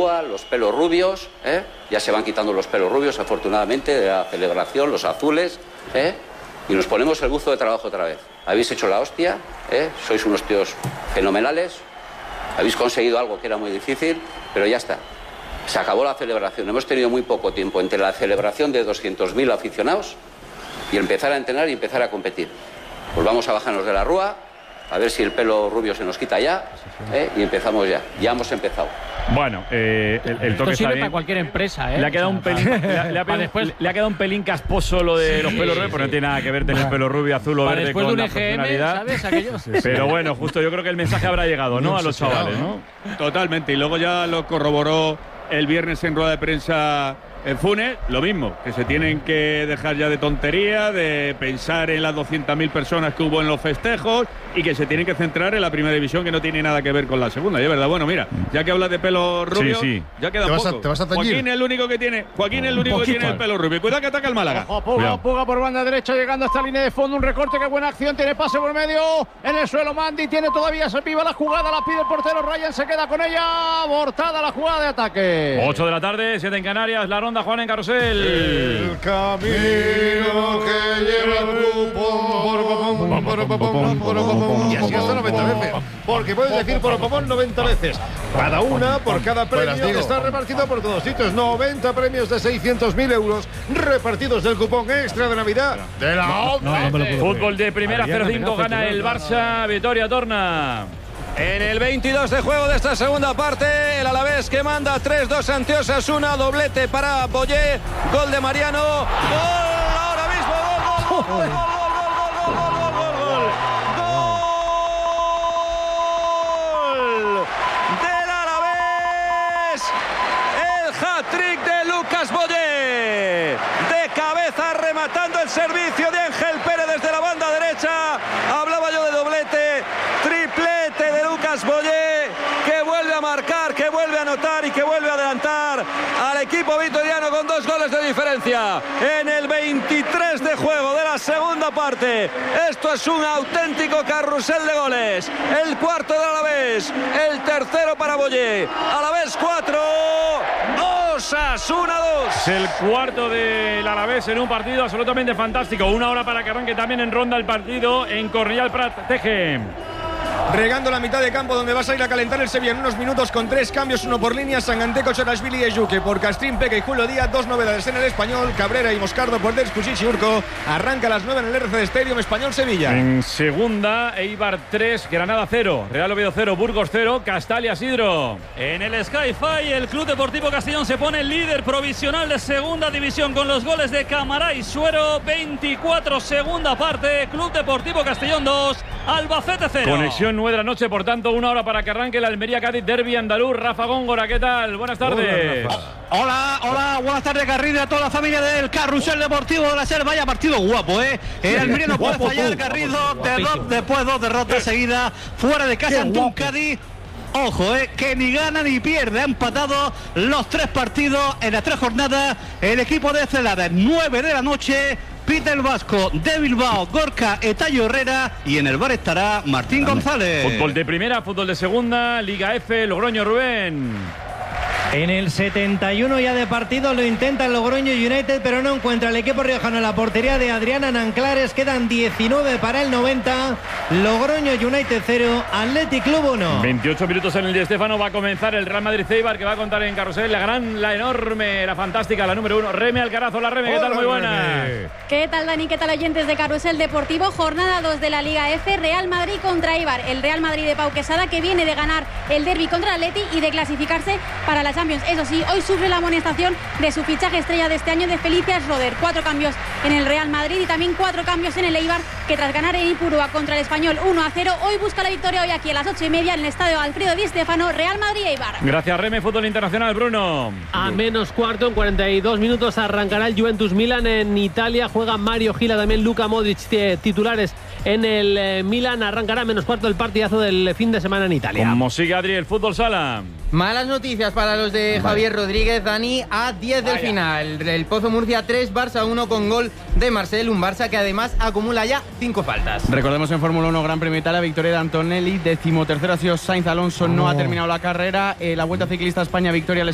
Rúa, los pelos rubios, ya se van quitando los pelos rubios, afortunadamente, de la celebración, los azules, y nos ponemos el buzo de trabajo otra vez. Habéis hecho la hostia, sois unos tíos fenomenales, habéis conseguido algo que era muy difícil, pero ya está. Se acabó la celebración. Hemos tenido muy poco tiempo entre la celebración de 200.000 aficionados y empezar a entrenar y empezar a competir. Pues vamos a bajarnos de la Rúa, a ver si el pelo rubio se nos quita ya, y empezamos ya. Ya hemos empezado. Bueno, el toque está bien. Para cualquier empresa, Le ha quedado un pelín, le ha quedado un pelín casposo lo de los pelos rubios, porque no tiene nada que ver tener pelo rubio, azul o verde con la personalidad. ¿Sabes? Aquellos. Pero bueno, justo yo creo que el mensaje habrá llegado, ¿no? A los chavales, ¿no? Totalmente. Y luego ya lo corroboró el viernes en rueda de prensa en Funes, lo mismo, que se tienen que dejar ya de tontería, de pensar en las 200.000 personas que hubo en los festejos y que se tienen que centrar en la primera división, que no tiene nada que ver con la segunda. Y es verdad, bueno, mira, ya que hablas de pelo rubio, ya queda poco. ¿Te vas a teñir? Joaquín es el único que tiene, el pelo rubio. Cuidado que ataca el Málaga. Puga por banda derecha, llegando a esta línea de fondo, un recorte, qué buena acción, tiene pase por medio, en el suelo Mandi, tiene todavía, se piva la jugada, la pide el portero, Ryan se queda con ella, abortada la jugada de ataque. 8 de la tarde, 7 en Canarias, la ronda, Juan, en Carrusel. El camino que lleva el cupón. Y así hasta 90 veces. Porque puedes decir por 90 veces. Cada una por cada premio que está repartido por todos sitios. 90 premios de 600.000 euros repartidos del cupón extra de Navidad de la ONCE. Fútbol de primera, 0-5 gana el Barça, Vitoria Torna. En el 22 de juego de esta segunda parte, el Alavés que manda 3-2 ante Osasuna, doblete para Boyé, gol de Mariano, gol ahora mismo, gol del Alavés, el hat-trick de Lucas Boyé, de cabeza rematando el servicio de Ángel Pérez desde la banda derecha. Hablaba yo de doblete, triplete de Lucas Boyé, que vuelve a marcar, que vuelve a anotar y que vuelve a adelantar al equipo vitoriano con 2 goles de diferencia en el 23 de juego de la segunda parte. Esto es un auténtico carrusel de goles. El cuarto del Alavés, el tercero para Boyé. Alavés 4, Osasuna 2. Es el cuarto del Alavés en un partido absolutamente fantástico. 1 hora para que arranque también en ronda el partido en Corrial Prat Teje. Regando la mitad de campo, donde vas a ir a calentar el Sevilla en unos minutos con 3 cambios, 1 por línea, Sanganteco, Chorashvili y Ejuke. Por Castrín, Peque y Julio Díaz, 2 novedades en el Español, Cabrera y Moscardo por Derskusic y Urco. Arranca a las 9 en el RCD Stadium, Español-Sevilla. En segunda, Eibar 3, Granada 0, Real Oviedo 0, Burgos 0, Castalia Sidro. En el Sky-Fi, el Club Deportivo Castellón se pone líder provisional de segunda división con los goles de Camará y Suero. 24 segunda parte, Club Deportivo Castellón 2, Albacete 0. Conexión 9 de la noche, por tanto, 1 hora para que arranque el Almería-Cádiz Derbi andaluz. Rafa Góngora, ¿qué tal? Buenas tardes. Hola, buenas tardes, Garrido, a toda la familia del Carrusel Deportivo de la SER. Vaya partido guapo, El Almería no puede fallar, Garrido, después 2 derrotas seguidas, fuera de casa ante un Cádiz. Ojo, que ni gana ni pierde. Ha empatado los 3 partidos en las 3 jornadas. El equipo de Celades, 9 de la noche. Peter Vasco de Bilbao, Gorka Etayo Herrera, y en el bar estará Martín González. Fútbol de primera, fútbol de segunda, Liga F, Logroño, Rubén. En el 71 ya de partido lo intenta el Logroño United, pero no encuentra el equipo riojano en la portería de Adriana Nanclares. Quedan 19 para el 90. Logroño United 0, Athletic Club 1. 28 minutos en el Di Stéfano. Va a comenzar el Real Madrid-Eibar, que va a contar en Carrusel la enorme, la fantástica, la número 1, Reme Alcaraz. Hola, Reme, ¿qué tal? Muy buenas. ¿Qué tal, Dani? ¿Qué tal, oyentes de Carrusel Deportivo? Jornada 2 de la Liga F, Real Madrid contra Eibar. El Real Madrid de Pau Quesada, que viene de ganar el derbi contra el Atleti y de clasificarse para la Champions. Eso sí, hoy sufre la amonestación de su fichaje estrella de este año, de Felicias Roder. 4 cambios en el Real Madrid y también 4 cambios en el Eibar, que tras ganar en Ipurúa contra el Español 1-0, hoy busca la victoria hoy aquí a las 8:30 en el estadio Alfredo Di Stéfano. Real Madrid-Eibar. Gracias, Reme. Fútbol internacional, Bruno. A menos cuarto, en 42 minutos arrancará el Juventus Milan en Italia. Juega Mario Gila, también Luka Modric, titulares en el Milan. Arrancará a menos cuarto el partidazo del fin de semana en Italia. Como sigue Adri, el fútbol sala. Malas noticias para los de Javier Rodríguez, Dani, a 10 del final. El Pozo Murcia 3, Barça 1 con gol de Marcel, un Barça que además acumula ya 5 faltas. Recordemos en Fórmula 1 Gran Premio de Italia, victoria de Antonelli, 13º ha sido Sainz. Alonso no ha terminado la carrera. La Vuelta Ciclista a España, victoria